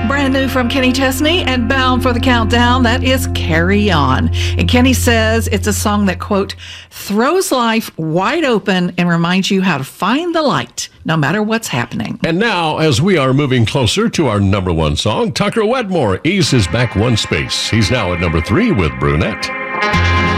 brand new from Kenny Chesney and bound for the countdown. That is Carry On. And Kenny says it's a song that, quote, throws life wide open and reminds you how to find the light no matter what's happening. And now, as we are moving closer to our number one song, Tucker Wetmore eases back one space. He's now at number 3 with Brunette.